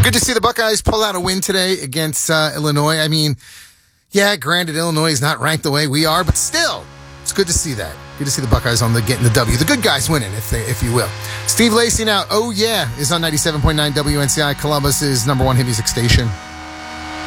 good to see the Buckeyes pull out a win today against Illinois. I mean, yeah, granted, Illinois is not ranked the way we are, but still, it's good to see that. Good to see the Buckeyes getting the W. The good guys winning, if you will. Steve Lacy now, oh yeah, is on 97.9 WNCI, Columbus's #1 hit music station.